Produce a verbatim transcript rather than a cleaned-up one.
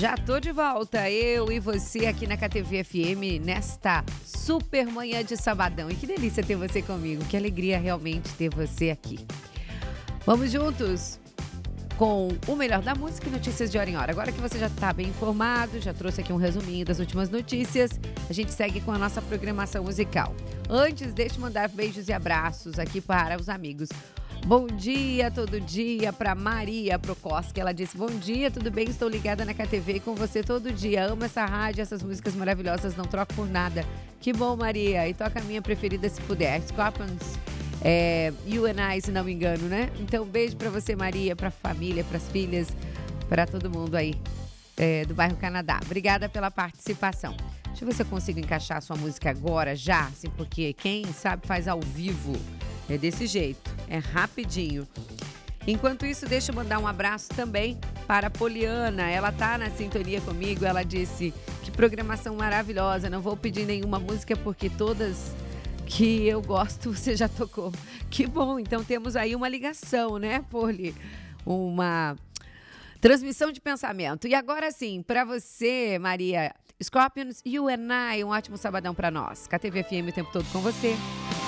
Já tô de volta, eu e você aqui na K T V F M, nesta super manhã de sabadão. E que delícia ter você comigo, que alegria realmente ter você aqui. Vamos juntos com o melhor da música e notícias de hora em hora. Agora que você já está bem informado, já trouxe aqui um resuminho das últimas notícias, a gente segue com a nossa programação musical. Antes, deixe eu mandar beijos e abraços aqui para os amigos. Bom dia, todo dia, para Maria Prokoski. Ela disse, bom dia, tudo bem? Estou ligada na K T V com você todo dia. Amo essa rádio, essas músicas maravilhosas, não troco por nada. Que bom, Maria. E toca a minha preferida se puder. Scorpions, é, You and I, se não me engano, né? Então, beijo para você, Maria, para a família, para as filhas, para todo mundo aí é, do bairro Canadá. Obrigada pela participação. Deixa eu ver se eu consigo encaixar a sua música agora, já, assim, porque quem sabe faz ao vivo. É desse jeito, é rapidinho. Enquanto isso, deixa eu mandar um abraço também para a Poliana. Ela tá na sintonia comigo, ela disse que programação maravilhosa, não vou pedir nenhuma música porque todas que eu gosto você já tocou. Que bom, então temos aí uma ligação, né, Poli? Uma transmissão de pensamento. E agora sim, para você, Maria, Scorpions, You and I, um ótimo sabadão para nós. K T V F M o tempo todo com você.